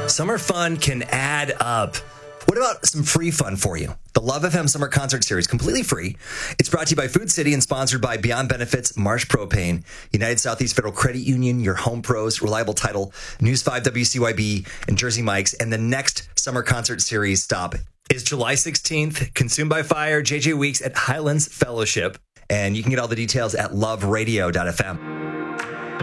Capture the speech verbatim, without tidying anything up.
Summer fun can add up. What about some free fun for you? The Love F M Summer Concert Series, completely free. It's brought to you by Food City and sponsored by Beyond Benefits, Marsh Propane, United Southeast Federal Credit Union, Your Home Pros, Reliable Title, News five W C Y B, and Jersey Mike's. And the next Summer Concert Series stop is July sixteenth, Consumed by Fire, J J Weeks at Highlands Fellowship. And you can get all the details at love radio dot f m.